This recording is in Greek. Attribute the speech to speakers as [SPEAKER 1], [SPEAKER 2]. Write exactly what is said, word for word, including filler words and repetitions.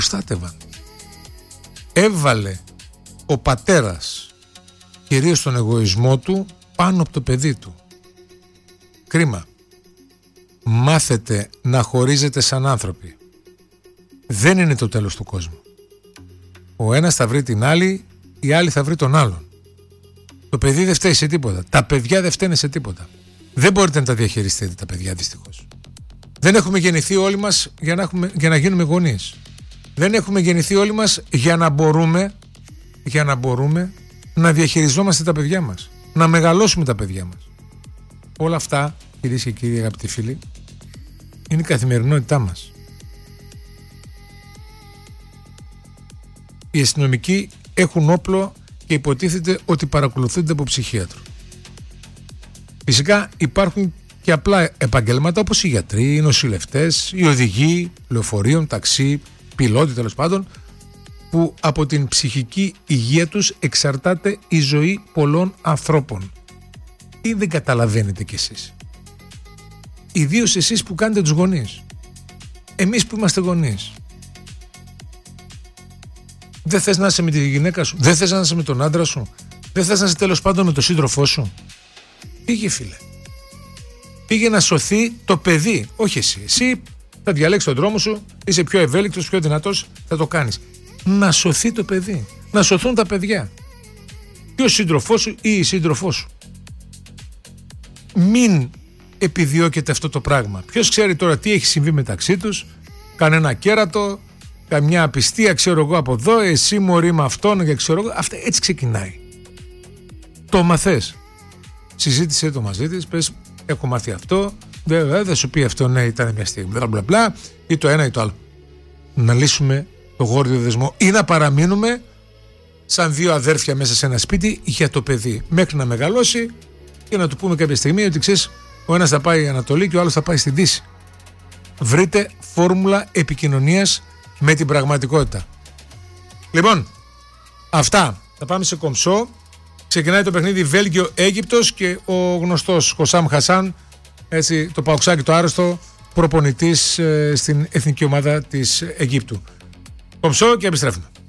[SPEAKER 1] προστάτευαν. Έβαλε ο πατέρας κυρίως τον εγωισμό του πάνω από το παιδί του. Κρίμα. Μάθετε να χωρίζετε σαν άνθρωποι. Δεν είναι το τέλος του κόσμου. Ο ένας θα βρει την άλλη, η άλλη θα βρει τον άλλον. Το παιδί δεν φταίει σε τίποτα. Τα παιδιά δεν φταίνε σε τίποτα. Δεν μπορείτε να τα διαχειριστείτε τα παιδιά, δυστυχώς. Δεν έχουμε γεννηθεί όλοι μας για να, έχουμε, για να γίνουμε γονείς. Δεν έχουμε γεννηθεί όλοι μας για να μπορούμε, για να μπορούμε να διαχειριζόμαστε τα παιδιά μας. Να μεγαλώσουμε τα παιδιά μας. Όλα αυτά, κυρίες και κύριοι αγαπητοί φίλοι, είναι η καθημερινότητά μας. Οι αστυνομικοί έχουν όπλο και υποτίθεται ότι παρακολουθούνται από ψυχίατρο. Φυσικά υπάρχουν και απλά επαγγέλματα όπως οι γιατροί, οι νοσηλευτές, οι οδηγοί λεωφορείων, ταξί, πιλότοι τέλος πάντων, που από την ψυχική υγεία τους εξαρτάται η ζωή πολλών ανθρώπων. Τι δεν καταλαβαίνετε κι εσείς? Ιδίως εσείς που κάνετε τους γονείς. Εμείς που είμαστε γονείς. Δεν θες να είσαι με τη γυναίκα σου, δεν θες να είσαι με τον άντρα σου, δεν θες να είσαι τέλος πάντων με τον σύντροφό σου? Πήγε, φίλε. Πήγε να σωθεί το παιδί, όχι εσύ. Εσύ θα διαλέξεις τον δρόμο σου, είσαι πιο ευέλικτος, πιο δυνατός, θα το κάνεις. Να σωθεί το παιδί, να σωθούν τα παιδιά. Και ο σύντροφός σου ή η σύντροφός σου. Μην επιδιώκετε αυτό το πράγμα. Ποιος ξέρει τώρα τι έχει συμβεί μεταξύ τους, κανένα κέρατο, καμιά απιστία, ξέρω εγώ από εδώ, εσύ μωρή με αυτόν και ξέρω εγώ. Αυτά έτσι ξεκινάει. Το μαθες. Συζήτησε το μαζί της, πες έχω μάθει αυτό, δεν θα σου πει αυτό, ναι, ήταν μια στιγμή, μπλα μπλα μπλα, ή το ένα ή το άλλο. Να λύσουμε το γόρδιο δεσμό ή να παραμείνουμε σαν δύο αδέρφια μέσα σε ένα σπίτι για το παιδί, μέχρι να μεγαλώσει και να του πούμε κάποια στιγμή ότι ξέρεις, ο ένας θα πάει Ανατολή και ο άλλος θα πάει στη Δύση. Βρείτε φόρμουλα επικοινωνίας με την πραγματικότητα. Λοιπόν, αυτά. Θα πάμε σε κομψό. Ξεκινάει το παιχνίδι Βέλγιο-Αίγυπτος και ο γνωστός Χωσάμ Χασάν, έτσι, το παουξάκι το άρρωστο, προπονητής ε, στην εθνική ομάδα της Αιγύπτου. Κομψό και επιστρέφουμε.